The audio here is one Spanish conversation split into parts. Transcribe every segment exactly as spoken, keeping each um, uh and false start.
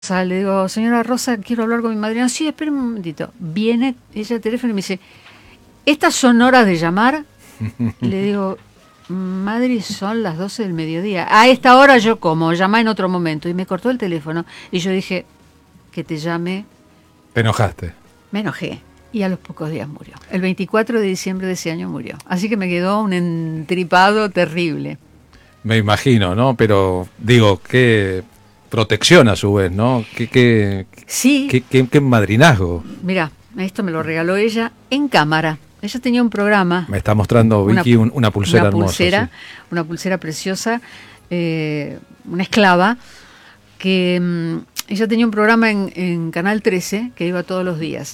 Le digo, señora Rosa, quiero hablar con mi madrina. Sí, espere un momentito. Viene ella al teléfono y me dice, ¿estas son horas de llamar? Le digo, madre, son las doce del mediodía. A esta hora yo como, llama en otro momento. Y me cortó el teléfono. Y yo dije, que te llame. ¿Te enojaste? Me enojé. Y a los pocos días murió. El veinticuatro de diciembre de ese año murió. Así que me quedó un entripado terrible. Me imagino, ¿no? Pero digo, qué protección a su vez, ¿no? Qué, qué, sí. qué, qué, qué madrinazgo. Mira, esto me lo regaló ella en cámara. Ella tenía un programa. Me está mostrando Vicky una, una pulsera una pulsera, hermosa. Sí. Una pulsera preciosa, eh, una esclava, que um, ella tenía un programa en, en Canal trece que iba todos los días.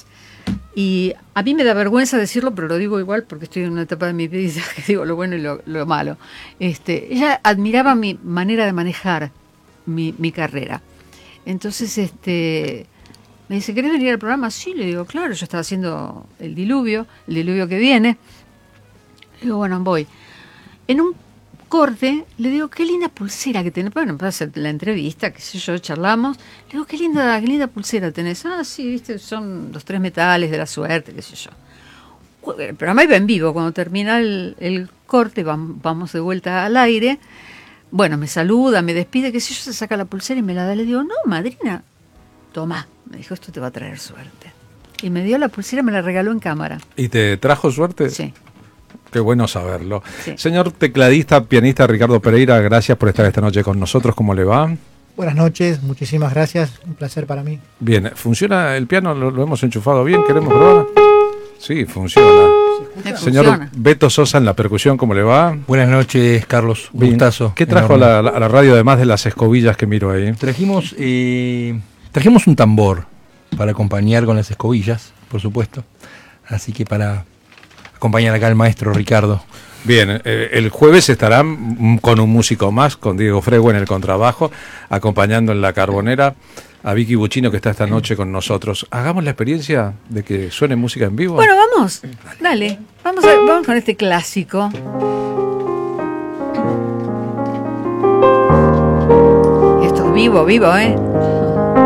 Y a mí me da vergüenza decirlo, pero lo digo igual porque estoy en una etapa de mi vida que digo lo bueno y lo, lo malo. Este, ella admiraba mi manera de manejar mi, mi carrera. Entonces, este, me dice, ¿querés venir al programa? Sí, le digo, claro, yo estaba haciendo el diluvio, el diluvio que viene. Le digo, bueno, voy. En un corte, le digo, qué linda pulsera que tenés. Bueno, para hacer la entrevista, qué sé yo, charlamos. Le digo, qué linda, qué linda pulsera tenés. Ah, sí, viste, son los tres metales de la suerte, qué sé yo. El programa iba en vivo. Cuando termina el, el corte, vamos, vamos de vuelta al aire. Bueno, me saluda, me despide, qué sé yo, se saca la pulsera y me la da. Le digo, no, madrina, toma. Me dijo, esto te va a traer suerte. Y me dio la pulsera, me la regaló en cámara. ¿Y te trajo suerte? Sí. Qué bueno saberlo. Sí. Señor tecladista, pianista Ricardo Pereira, gracias por estar esta noche con nosotros. ¿Cómo le va? Buenas noches, muchísimas gracias. Un placer para mí. Bien, ¿funciona el piano? ¿Lo, lo hemos enchufado bien? ¿Queremos probar? Sí, funciona. Sí, Señor funciona. Beto Sosa en la percusión, ¿cómo le va? Buenas noches, Carlos. Bien. Gustazo. ¿Qué trajo a la, a la radio además de las escobillas que miro ahí? Trajimos, eh, trajimos un tambor para acompañar con las escobillas, por supuesto. Así que para acompañar acá al maestro Ricardo. Bien, eh, el jueves estarán con un músico más, con Diego Frego en el contrabajo, acompañando en la carbonera a Vicky Buccino, que está esta noche con nosotros. Hagamos la experiencia de que suene música en vivo. Bueno, vamos, dale, vamos, a, vamos con este clásico. Esto es vivo, vivo, ¿eh?